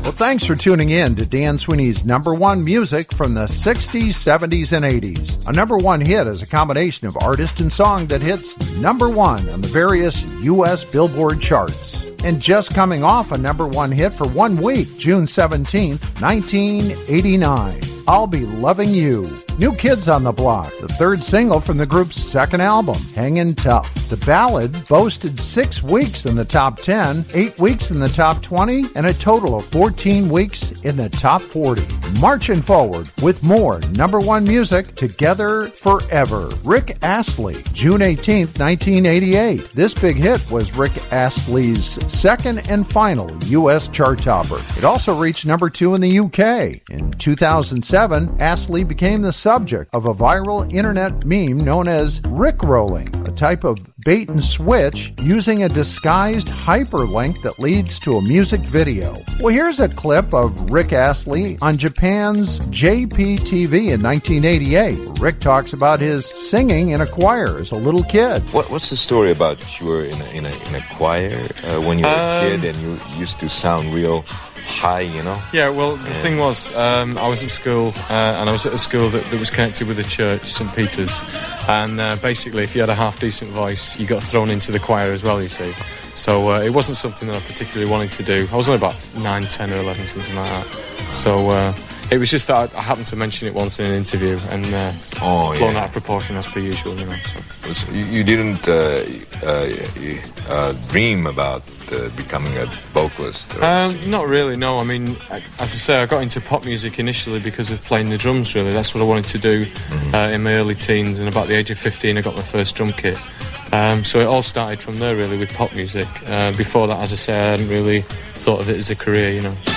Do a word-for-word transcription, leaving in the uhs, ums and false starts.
Well, thanks for tuning in to Dan Sweeney's number one music from the sixties, seventies, and eighties. A number one hit is a combination of artist and song that hits number one on the various U S Billboard charts. And just coming off a number one hit for one week, June seventeenth, nineteen eighty-nine, I'll Be Loving You. New Kids on the Block, the third single from the group's second album, Hangin' Tough. The ballad boasted six weeks in the top ten, eight weeks in the top twenty, and a total of fourteen weeks in the top forty. Marching forward with more number one music, Together Forever. Rick Astley, June eighteenth, nineteen eighty-eight. This big hit was Rick Astley's second and final U S chart topper. It also reached number two in the U K. In two thousand seven, Astley became the subject of a viral internet meme known as Rickrolling, a type of bait and switch using a disguised hyperlink that leads to a music video. Well, here's a clip of Rick Astley on Japan's J P T V in nineteen eighty-eight. Rick talks about his singing in a choir as a little kid. What, what's the story about you were in a, in a, in a choir uh, when you were um, a kid and you used to sound real high, you know? Yeah, well, the yeah. thing was, um, I was at school, uh, and I was at a school that, that was connected with a church, Saint Peter's, and uh, basically, if you had a half-decent voice, you got thrown into the choir as well, you see. So uh, it wasn't something that I particularly wanted to do. I was only about nine, ten or eleven, something like that. So uh, it was just that I, I happened to mention it once in an interview, and uh, oh, blown yeah. out of proportion as per usual, you know. So. You, you didn't uh, uh, uh, dream about uh, becoming a vocalist? Or um, not really, no. I mean, as I say, I got into pop music initially because of playing the drums, really. That's what I wanted to do mm-hmm. uh, in my early teens, and about the age of fifteen I got my first drum kit. Um, so it all started from there, really, with pop music. Uh, before that, as I say, I hadn't really thought of it as a career, you know.